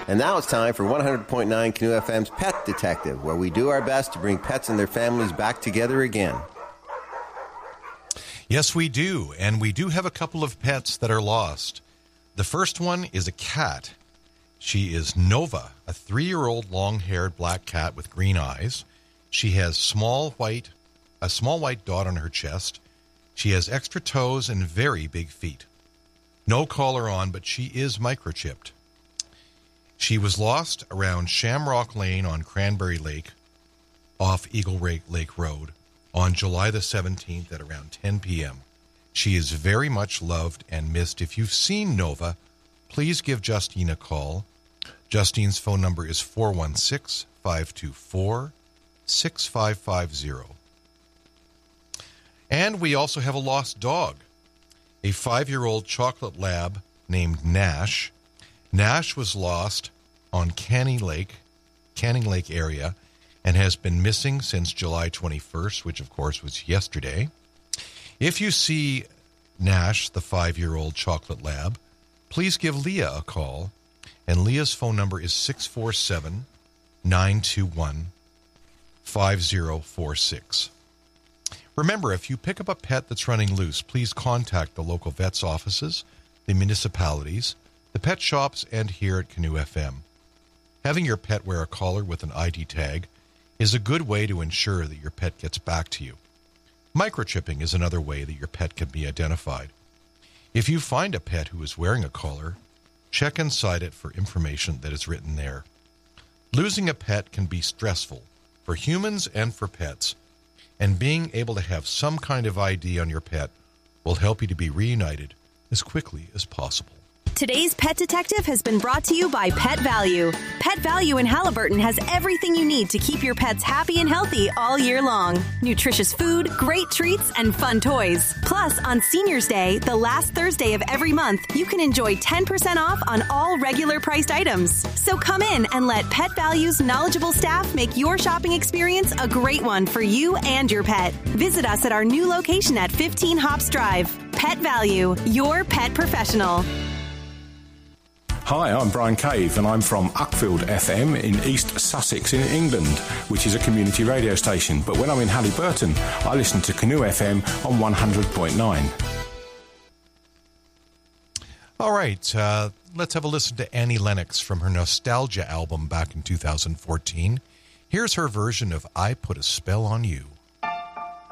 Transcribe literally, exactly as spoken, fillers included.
And now it's time for one hundred point nine Canoe F M's Pet Detective, where we do our best to bring pets and their families back together again. Yes, we do, and we do have a couple of pets that are lost. The first one is a cat. She is Nova, a three-year-old long-haired black cat with green eyes. She has small white, a small white dot on her chest. She has extra toes and very big feet. No collar on, but she is microchipped. She was lost around Shamrock Lane on Cranberry Lake, off Eagle Lake Road, on July the seventeenth at around ten p.m. She is very much loved and missed. If you've seen Nova, please give Justine a call. Justine's phone number is four one six, five two four, six five five zero. And we also have a lost dog, a five-year-old chocolate lab named Nash. Nash was lost on Canning Lake, Canning Lake area, and has been missing since July twenty-first, which of course was yesterday. If you see Nash, the five-year-old chocolate lab, please give Leah a call, and Leah's phone number is six four seven, nine two one, five zero four six. Remember, if you pick up a pet that's running loose, please contact the local vet's offices, the municipalities, the pet shops, and here at Canoe F M. Having your pet wear a collar with an I D tag is a good way to ensure that your pet gets back to you. Microchipping is another way that your pet can be identified. If you find a pet who is wearing a collar, check inside it for information that is written there. Losing a pet can be stressful for humans and for pets, and being able to have some kind of I D on your pet will help you to be reunited as quickly as possible. Today's Pet Detective has been brought to you by Pet Value. Pet Value in Halliburton has everything you need to keep your pets happy and healthy all year long. Nutritious food, great treats, and fun toys. Plus, on Senior's Day, the last Thursday of every month, you can enjoy ten percent off on all regular priced items. So come in and let Pet Value's knowledgeable staff make your shopping experience a great one for you and your pet. Visit us at our new location at fifteen Hops Drive. Pet Value, your pet professional. Hi, I'm Brian Cave and I'm from Uckfield F M in East Sussex in England, which is a community radio station. But when I'm in Halliburton, I listen to Canoe F M on one hundred point nine. All right, uh, let's have a listen to Annie Lennox from her Nostalgia album back in two thousand fourteen. Here's her version of I Put a Spell on You.